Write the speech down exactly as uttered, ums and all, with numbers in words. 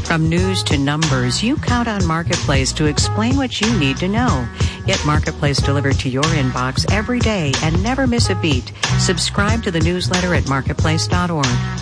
From news to numbers, you count on Marketplace to explain what you need to know. Get Marketplace delivered to your inbox every day and never miss a beat. Subscribe to the newsletter at marketplace dot org.